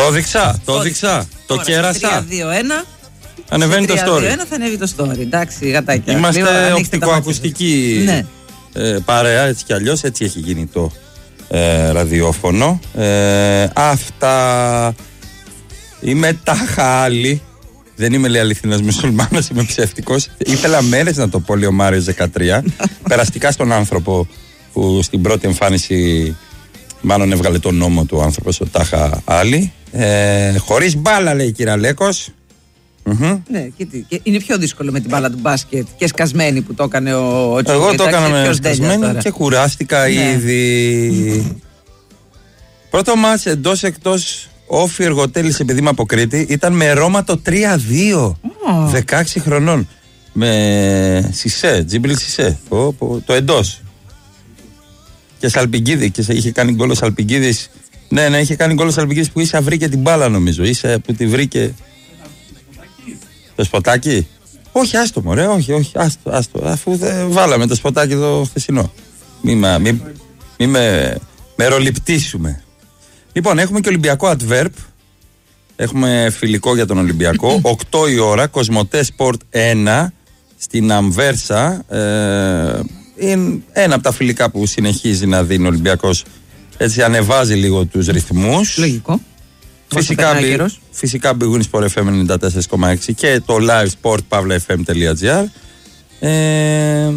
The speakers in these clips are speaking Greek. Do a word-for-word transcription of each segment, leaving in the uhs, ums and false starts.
Το δείξα, το δείξα, το κέρασα. τρία δύο ένα. Ανεβαίνει το story. τρία δύο ένα θα ανέβει το story. Εντάξει, γατάκια. Είμαστε οπτικοακουστική ναι. ε, παρέα, έτσι κι αλλιώς. Έτσι έχει γίνει το ε, ραδιόφωνο. Ε, αυτά. Είμαι ταχάλι. Δεν είμαι, λέει, αληθινός μουσουλμάνος, είμαι ψεύτικος. Ήθελα μέρες να το πω, λέει ο Μάριος δεκατρία. Περαστικά στον άνθρωπο που στην πρώτη εμφάνιση μάλλον έβγαλε τον νόμο του άνθρωπος, ο Τάχα Άλλη. Ε, χωρίς μπάλα, λέει η κυρία Λέκος. Mm-hmm. Ναι, και, και είναι πιο δύσκολο με την μπάλα του μπάσκετ και σκασμένη που το έκανε ο, ο Τσούκη. Εγώ το έκανα με σκασμένη και κουράστηκα, ναι, ήδη. Πρώτο μάτς εντός εκτός Όφι Εργοτέλης, επειδή είμαι από Κρήτη, ήταν με Ρώμα το τρία δύο. Oh. δεκαέξι χρονών. Με Σισέ, Τζίμπριλ Σισέ. Το, το εντός. Και Σαλπιγκίδη. Και είχε κάνει γκολ ο Σαλπιγκίδης. Ναι, ναι, είχε κάνει γκολ ο Σαλπιγκίδης που ίσα βρήκε την μπάλα, νομίζω. Ίσα που τη βρήκε. Το σποτάκι. Όχι, άστο μωρέ, όχι, όχι, άστο, άστο. Αφού δεν βάλαμε το σποτάκι το χθεσινό. Μη, μη, μη με μεροληπτήσουμε. Λοιπόν, έχουμε και Ολυμπιακό Adverb. Έχουμε φιλικό για τον Ολυμπιακό. οκτώ η ώρα, Κοσμοτέ Σπορτ ένα στην Αμβέρσα. Ε, είναι ένα από τα φιλικά που συνεχίζει να δίνει ο Ολυμπιακός. Έτσι ανεβάζει λίγο τους ρυθμούς. Λογικό. Φυσικά, μπη, φυσικά μπηγούν Sport εφ εμ ενενήντα τέσσερα κόμμα έξι και το live sport pavla εφ εμ τελεία τζι άρ. Ε,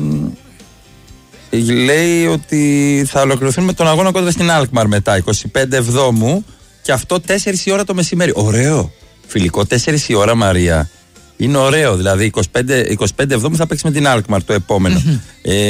λέει ότι θα ολοκληρωθούν με τον αγώνα κόντρα στην Αλκμαρ μετά, είκοσι πέντε Εβδόμου, και αυτό τέσσερις η ώρα το μεσημέρι. Ωραίο. Φιλικό τέσσερις η ώρα, Μαρία. Είναι ωραίο. Δηλαδή είκοσι πέντε Εβδόμου θα παίξει με την Αλκμαρ το επόμενο. Mm-hmm.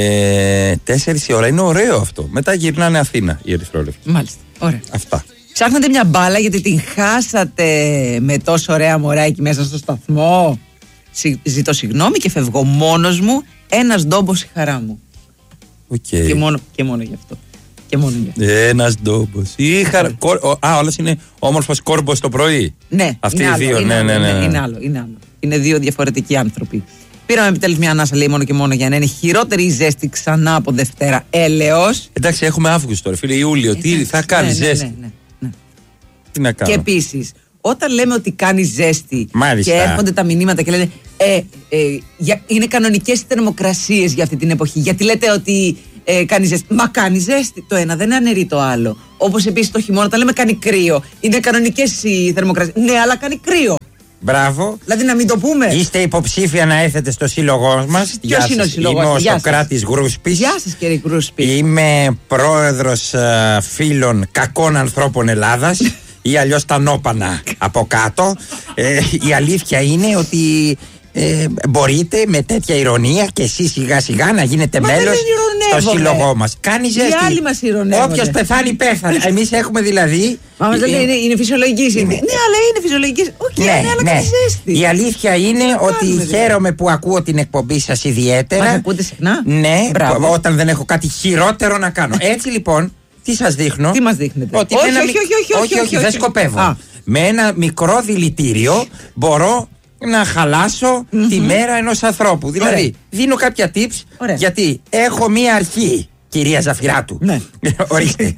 ε, τέσσερις η ώρα είναι ωραίο αυτό. Μετά γυρνάνε Αθήνα οι ερυθρόλεπτοι. Μάλιστα. Ωραία. Αυτά. Ψάχνατε μια μπάλα γιατί την χάσατε με τόσο ωραία μωρά εκεί μέσα στο σταθμό. Ζητώ συγγνώμη και φεύγω μόνος μου. Ένας ντόμπος η χαρά μου. Okay. Και, μόνο, και μόνο γι' αυτό. Και μόνο γι' αυτό. Ένας ντόμπος. Η χαρά... Α, όλος είναι όμορφος κόρμπος το πρωί. Ναι, αυτοί είναι οι δύο. Άλλο, ναι, είναι, ναι, ναι, ναι. είναι άλλο, είναι άλλο. Είναι δύο διαφορετικοί άνθρωποι. Πήραμε επιτέλους μια ανάσα, λέει, μόνο και μόνο για να είναι χειρότερη η ζέστη ξανά από Δευτέρα. Έλεος. Εντάξει, έχουμε Αύγουστο τώρα, φίλε, Ιούλιο. Τι Εντάξει, θα κάνει, ναι, ζέστη. Ναι, ναι, ναι. Τι να κάνω. Και επίσης, όταν λέμε ότι κάνει ζέστη, μάλιστα, και έρχονται τα μηνύματα και λένε ε, ε, για, είναι κανονικές οι θερμοκρασίες για αυτή την εποχή. Γιατί λέτε ότι ε, κάνει ζέστη. Μα κάνει ζέστη. Το ένα δεν αναιρεί το άλλο. Όπως επίσης το χειμώνα, όταν λέμε κάνει κρύο, είναι κανονικές οι θερμοκρασίες. Ναι, αλλά κάνει κρύο. Μπράβο. Δηλαδή να μην το πούμε. Είστε υποψήφια να έρθετε στο σύλλογό μας. Ποιος είναι ο σύλλογος? Είμαι ο Σοκράτης Γρούσπης. Γεια σας, κύριε Γρούσπη. Είμαι πρόεδρος uh, φίλων κακών ανθρώπων Ελλάδας ή αλλιώς τα νόπανα από κάτω. ε, η αλήθεια είναι ότι ε, μπορείτε με τέτοια ηρωνία και εσείς σιγά σιγά να γίνετε μέλος στο σύλλογό μας. Κάνει ζέστη. Οι άλλοι μας ηρωνεύονται. Όποιος πεθάνει πέθανε. Εμείς έχουμε δηλαδή. Μα μας λένε είναι, είναι φυσιολογική η είναι... Ναι, αλλά είναι φυσιολογική. Όχι, ναι, ναι, αλλά ναι. κάνει ζέστη. Η αλήθεια είναι ότι κάνουμε, χαίρομαι που ακούω την εκπομπή σας ιδιαίτερα. Μας ακούτε συχνά. Ναι, που, όταν δεν έχω κάτι χειρότερο να κάνω. Έτσι λοιπόν, τι σας δείχνω? Τι μας δείχνετε? Ότι όχι, ένα... όχι, όχι, όχι, όχι, όχι, όχι, όχι, δεν σκοπεύω. Α. Με ένα μικρό δηλητήριο μπορώ να χαλάσω mm-hmm. τη μέρα ενός ανθρώπου. Δηλαδή, ωραία, δίνω κάποια tips. Ωραία. Γιατί έχω μία αρχή, κυρία Ζαφυράτου. Ναι. Ορίστε.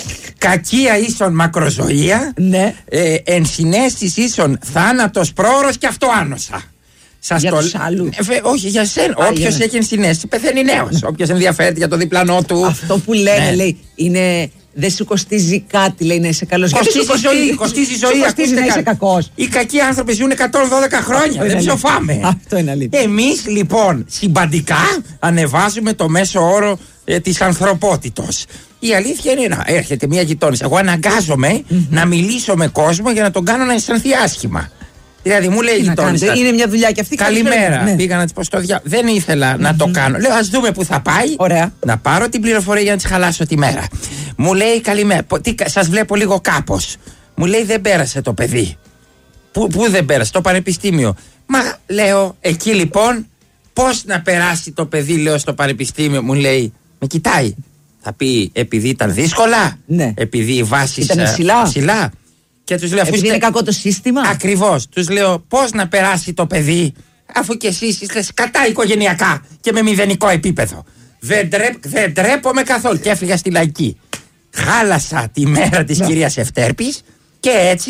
Κακία ίσον μακροζωία. Ναι. Ε, ενσυναίσθηση ίσον θάνατος πρόωρος και αυτό άνοσα. Σας για το... τους άλλους. Ε, όχι, για σένα. Όποιος για... έχει ενσυναίσθηση πεθαίνει νέος. Όποιος ενδιαφέρεται για το διπλανό του. Αυτό που λένε, ναι, λέει, είναι. Δεν σου κοστίζει κάτι, λέει, να είσαι καλός. Κοστίζει η ζωή. Κοστίζει η ζωή. Κοστίζει να είσαι κακός. Οι κακοί άνθρωποι ζουν εκατόν δώδεκα χρόνια. Δεν ψοφάμε. Αυτό είναι αλήθεια. Εμείς λοιπόν συμπαντικά ανεβάζουμε το μέσο όρο ε, της ανθρωπότητος. Η αλήθεια είναι να έρχεται μια γειτόνισσα. Εγώ αναγκάζομαι mm-hmm. να μιλήσω με κόσμο για να τον κάνω να αισθανθεί άσχημα. Δηλαδή μου λέει η γειτόνισσα. Είναι μια δουλειά και αυτή. Καλημέρα. Ναι. Πήγα να τη πω στο διά. Δεν ήθελα mm-hmm. να το κάνω. Λέω, ας δούμε που θα πάει. Ωραία. Να πάρω την πληροφορία για να τη χαλάσω τη μέρα. Μου λέει καλημέρα. Σας βλέπω λίγο κάπως. Μου λέει δεν πέρασε το παιδί. Πού, πού δεν πέρασε? Το πανεπιστήμιο. Μα λέω εκεί λοιπόν πώς να περάσει το παιδί, λέω, στο πανεπιστήμιο. Μου λέει, με κοιτάει. Θα πει επειδή ήταν δύσκολα. Ναι. Επειδή οι βάσεις ήταν ψηλά. ψηλά. Και τους λέω, επειδή είναι κακό το σύστημα. Ακριβώς. Τους λέω πώς να περάσει το παιδί αφού και εσείς είστε σκατά οικογενειακά και με μηδενικό επίπεδο. Δεν, τρέπ, δεν τρέπομαι καθόλου. Και έφυγα στη λαϊκή. Χάλασα τη μέρα της, ναι, κυρίας Ευτέρπης και έτσι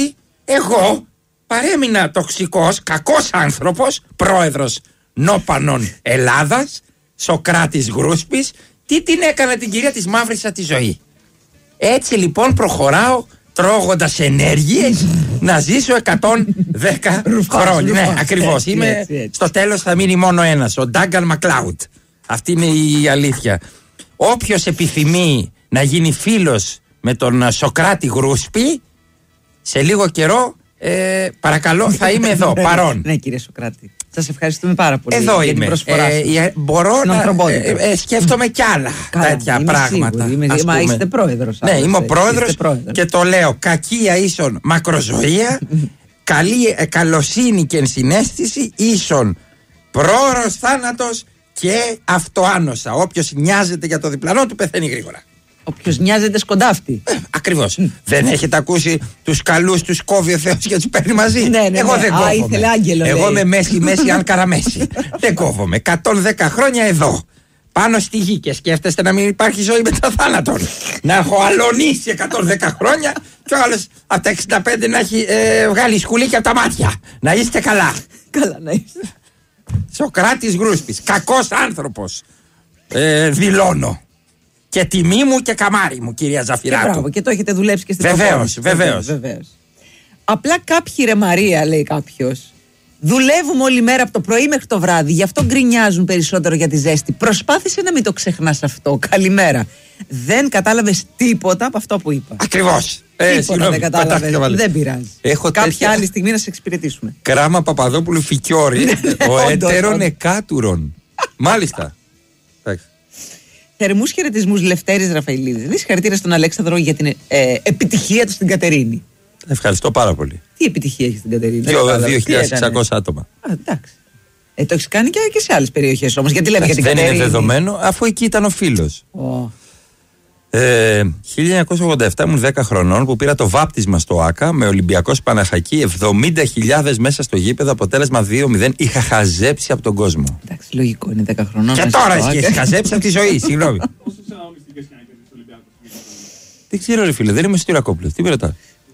Εγώ παρέμεινα τοξικός, κακός άνθρωπος, πρόεδρος Νόπανων Ελλάδας, Σοκράτης Γρούσπης. Τι την έκανα την κυρία, της μαύρισα τη ζωή. Έτσι λοιπόν προχωράω τρώγοντας ενέργειες να ζήσω εκατόν δέκα χρόνια. Ναι, ακριβώς. Είμαι, έτσι, έτσι. Στο τέλος θα μείνει μόνο ένας, ο Ντάγκαν Μακλάουτ. Αυτή είναι η αλήθεια. Όποιος επιθυμεί να γίνει φίλος με τον Σοκράτη Γρούσπη, σε λίγο καιρό, ε, παρακαλώ, θα είμαι εδώ, παρόν. Ναι, κύριε Σοκράτη. Σας ευχαριστούμε πάρα πολύ. Εδώ για είμαι. την προσφορά ε, ε, μπορώ να ε, ε, σκέφτομαι κι άλλα Καλά, τέτοια είμαι πράγματα. Σίγουρη, είμαι, μα είστε πρόεδρος. Ναι, είμαι ο πρόεδρος και το λέω. Κακία ίσον μακροζωία, καλή ε, καλοσύνη και ενσυναίσθηση ίσον πρόωρος θάνατος και αυτοάνοσα. Όποιος νοιάζεται για το διπλανό του πεθαίνει γρήγορα. Όποιος νοιάζεται σκοντάφτει. Ε, ακριβώς. Δεν έχετε ακούσει τους καλούς τους κόβει ο Θεός και τους παίρνει μαζί? Ναι, ναι, Εγώ ναι. δεν Α, κόβομαι. ήθελε άγγελο, Εγώ λέει. είμαι μέση μέση αν καραμέση. Δεν κόβομαι. εκατόν δέκα χρόνια εδώ. Πάνω στη γη και σκέφτεστε να μην υπάρχει ζωή μετά θάνατον. Να έχω αλωνίσει εκατόν δέκα χρόνια και ο άλλος από τα εξήντα πέντε να έχει ε, βγάλει σκουλίκια από τα μάτια. Να είστε καλά. Καλά να είστε. Σοκράτης Γρούσπης. Κακός άνθρωπος. Ε, δηλώνω. Και τιμή μου και καμάρι μου, κυρία Ζαφυράτου. Και, μπράβο, και το έχετε δουλέψει και στην Βεβαίως, βεβαίως. βεβαίως. Απλά κάποιοι, ρε Μαρία, λέει κάποιος, δουλεύουμε όλη μέρα από το πρωί μέχρι το βράδυ, γι' αυτό γκρινιάζουν περισσότερο για τη ζέστη. Προσπάθησε να μην το ξεχνάς αυτό. Καλημέρα. Δεν κατάλαβες τίποτα από αυτό που είπα. Ακριβώς. Ε, τίποτα δεν κατάλαβες. Δεν πειράζει. Έχω κάποια τέτοια... άλλη στιγμή να σε εξυπηρετήσουμε. Κράμα Παπαδόπουλου Φικιόρη. Ο εταίρων εκάτουρων. Μάλιστα. Θερμούς χαιρετισμούς Λευτέρης Ραφαηλίδης. Συγχαρητήρια στον Αλέξανδρο για την ε, επιτυχία του στην Κατερίνη. Ευχαριστώ πάρα πολύ. Τι επιτυχία έχει στην Κατερίνη? δύο χιλιάδες εξακόσια άτομα. Α, εντάξει. Ε, το έχει κάνει και, και σε άλλες περιοχές όμως. Γιατί λέμε για την δεν Κατερίνη? Είναι δεδομένο, αφού εκεί ήταν ο φίλος. Oh. Ε, χίλια εννιακόσια ογδόντα επτά ήμουν δέκα χρονών που πήρα το βάπτισμα στο ΆΚΑ με Ολυμπιακός Παναχαϊκή, εβδομήντα χιλιάδες μέσα στο γήπεδο, αποτέλεσμα δύο μηδέν. Είχα χαζέψει από τον κόσμο. Εντάξει, λογικό είναι δέκα χρονών. Και τώρα έχει χαζέψει από τη ζωή, συγγνώμη. Δεν ξέρω, ρε φίλε, δεν είμαι στο Ηρακλείο. Τι με ρωτάς?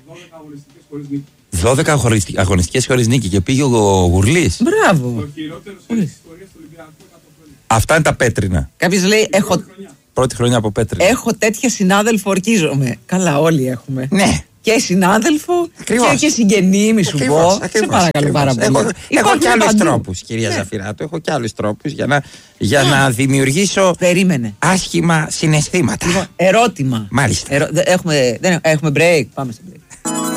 δώδεκα αγωνιστικές χωρίς νίκη και πήγε ο Γουρλής. Μπράβο. Αυτά είναι τα πέτρινα. Κάποιος λέει, έχω... Πρώτη χρονιά από πέτρινα. Έχω τέτοια συνάδελφο, ορκίζομαι. Καλά, όλοι έχουμε. Ναι. Και συνάδελφο και, και συγγενή, μη σου ακριβώς, πω. Ακριβώς, σε παρακαλώ πάρα πολύ. Έχω, έχω και άλλους τρόπους, κυρία ναι. Ζαφυράτου. Έχω και άλλους τρόπους για να, για ναι. να δημιουργήσω Περίμενε. άσχημα συναισθήματα. Λοιπόν, ερώτημα. Μάλιστα. Ερω... Έχουμε, δεν... έχουμε break. Πάμε στο break.